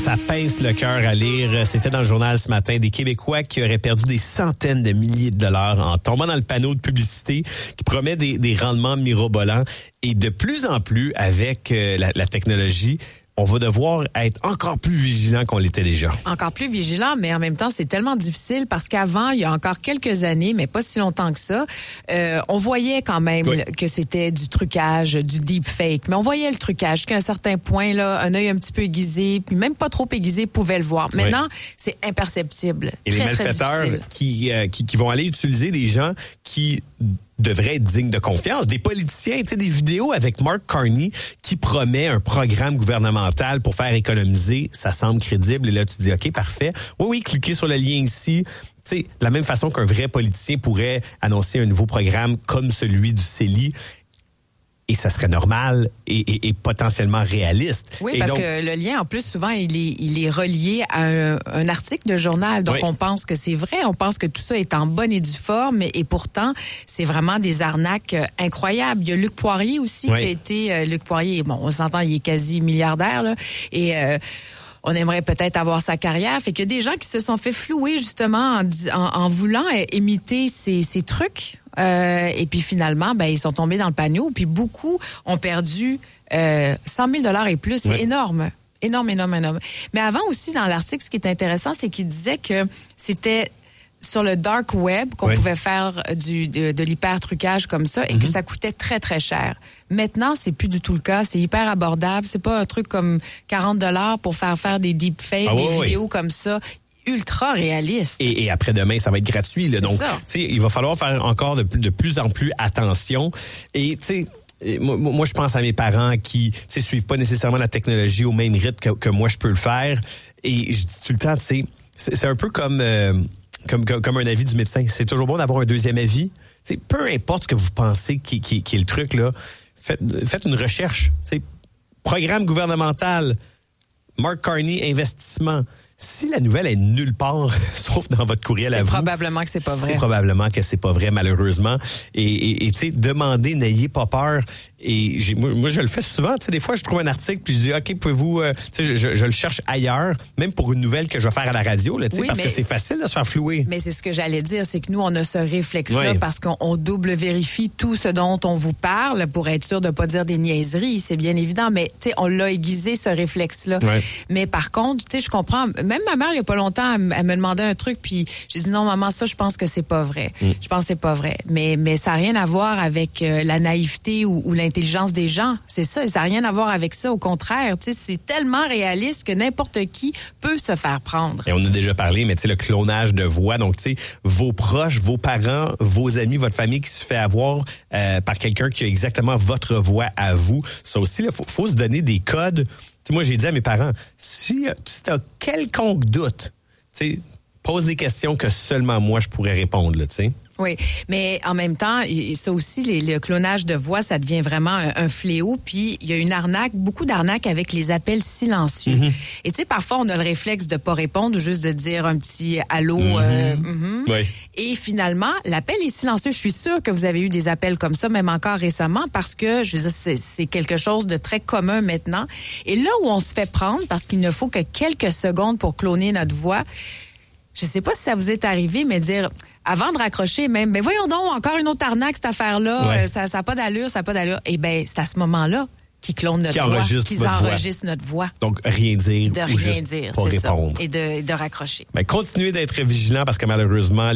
Ça pince le cœur à lire. C'était dans le journal ce matin des Québécois qui auraient perdu des centaines de milliers de dollars en tombant dans le panneau de publicité qui promet des rendements mirobolants. Et de plus en plus, avec la technologie, on va devoir être encore plus vigilant qu'on l'était déjà. Encore plus vigilant, mais en même temps, c'est tellement difficile parce qu'avant, il y a encore quelques années, mais pas si longtemps que ça, on voyait quand même que c'était du trucage, du deepfake. Mais on voyait le trucage jusqu'à un certain point, là, un œil un petit peu aiguisé, puis même pas trop aiguisé, pouvait le voir. Maintenant, c'est imperceptible. Et les malfaiteurs qui vont aller utiliser des gens qui devraient être dignes de confiance. Des politiciens, tu sais, des vidéos avec Mark Carney qui promet un programme gouvernemental pour faire économiser. Ça semble crédible. Et là, tu dis, OK, parfait. Oui, cliquez sur le lien ici. Tu sais, de la même façon qu'un vrai politicien pourrait annoncer un nouveau programme comme celui du CELI. Et ça serait normal et potentiellement réaliste. Oui, parce que le lien, en plus, souvent, il est relié à un article de journal. Donc, on pense que c'est vrai. On pense que tout ça est en bonne et due forme. Et pourtant, c'est vraiment des arnaques incroyables. Il y a Luc Poirier aussi qui a été... Luc Poirier, bon, on s'entend, il est quasi milliardaire, là. Et... on aimerait peut-être avoir sa carrière. Fait qu'il y a des gens qui se sont fait flouer justement en voulant imiter ces trucs. Et puis finalement, ils sont tombés dans le panneau. Puis beaucoup ont perdu 100 000 $ et plus. C'est énorme. Énorme. Mais avant aussi, dans l'article, ce qui est intéressant, c'est qu'il disait que c'était sur le dark web qu'on pouvait faire de l'hyper-trucage comme ça et que ça coûtait très, très cher. Maintenant, c'est plus du tout le cas. C'est hyper abordable. C'est pas un truc comme 40 $ pour faire des deepfakes, des vidéos comme ça, ultra réalistes. Et après-demain, ça va être gratuit. Là. Donc, il va falloir faire encore de plus en plus attention. Et, tu sais, moi, je pense à mes parents qui suivent pas nécessairement la technologie au même rythme que moi, je peux le faire. Et je dis tout le temps, tu sais, c'est un peu comme un avis du médecin. C'est toujours bon d'avoir un deuxième avis. T'sais, peu importe ce que vous pensez qui est le truc, là, faites une recherche. T'sais, programme gouvernemental, Mark Carney, investissement. Si la nouvelle est nulle part, sauf dans votre courriel à vous... C'est probablement que c'est pas vrai. C'est probablement que c'est pas vrai, malheureusement. Et tu sais, demandez, n'ayez pas peur. Et moi, je le fais souvent. Tu sais, des fois, je trouve un article puis je dis, OK, pouvez-vous... tu sais, je le cherche ailleurs, même pour une nouvelle que je vais faire à la radio, là, tu sais, parce que c'est facile de se faire flouer. Mais c'est ce que j'allais dire, c'est que nous, on a ce réflexe-là parce qu'on double vérifie tout ce dont on vous parle pour être sûr de pas dire des niaiseries. C'est bien évident, mais tu sais, on l'a aiguisé, ce réflexe-là. Mais par contre, tu sais, je comprends... Même ma mère, il y a pas longtemps, elle me demandait un truc, puis j'ai dit non, maman, ça, je pense que c'est pas vrai. Je pense que c'est pas vrai. Mais ça n'a rien à voir avec la naïveté ou l'intelligence des gens. C'est ça. Ça n'a rien à voir avec ça. Au contraire, tu sais, c'est tellement réaliste que n'importe qui peut se faire prendre. Et on a déjà parlé, mais tu sais, le clonage de voix. Donc, tu sais, vos proches, vos parents, vos amis, votre famille qui se fait avoir par quelqu'un qui a exactement votre voix à vous. Ça aussi, il faut se donner des codes. T'sais, moi, j'ai dit à mes parents, si tu as quelconque doute, pose des questions que seulement moi, je pourrais répondre, tu sais. Oui, mais en même temps, ça aussi, le clonage de voix, ça devient vraiment un fléau. Puis, il y a une arnaque, beaucoup d'arnaques avec les appels silencieux. Et tu sais, parfois, on a le réflexe de pas répondre ou juste de dire un petit « allô ». Et finalement, l'appel est silencieux. Je suis sûre que vous avez eu des appels comme ça, même encore récemment, parce que je veux dire, c'est quelque chose de très commun maintenant. Et là où on se fait prendre, parce qu'il ne faut que quelques secondes pour cloner notre voix, je sais pas si ça vous est arrivé, mais dire, avant de raccrocher même, mais voyons donc, encore une autre arnaque, cette affaire-là, ça n'a pas d'allure, ça n'a pas d'allure. Eh bien, c'est à ce moment-là qu'ils clonent notre voix, qu'ils enregistrent notre voix. Donc, rien dire. De rien dire, c'est ça. Répondre. Et de raccrocher. Mais continuez d'être vigilant parce que malheureusement,